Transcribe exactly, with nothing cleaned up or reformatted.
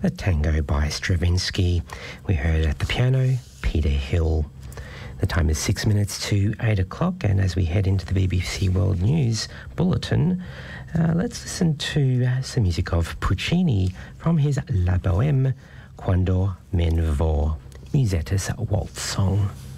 A Tango by Stravinsky. We heard at the piano, Peter Hill. The time is six minutes to eight o'clock, and as we head into the B B C World News Bulletin, uh, let's listen to uh, some music of Puccini from his La Bohème, Quando me ne vo, Musette's waltz song.